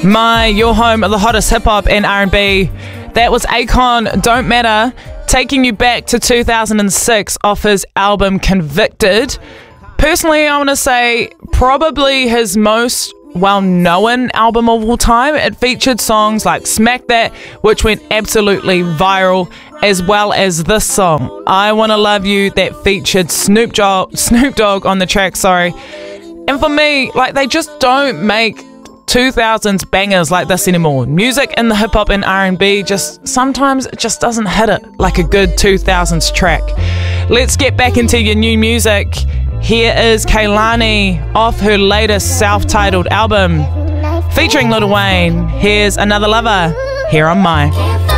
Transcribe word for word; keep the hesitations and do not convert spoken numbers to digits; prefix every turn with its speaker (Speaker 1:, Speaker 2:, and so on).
Speaker 1: My, your home of the hottest hip-hop and R and B. That was Akon, Don't Matter, taking you back to two thousand six off his album Convicted. Personally, I want to say probably his most well-known album of all time. It featured songs like Smack That, which went absolutely viral, as well as this song, I Wanna Love You, that featured Snoop Dogg, Snoop Dogg on the track, sorry. And for me, like, they just don't make two thousands bangers like this anymore. Music in the hip-hop and R and B just, sometimes it just doesn't hit it like a good two thousands track. Let's get back into your new music. Here is Kehlani off her latest self-titled album featuring Lil Wayne. Here's Another Lover here on My.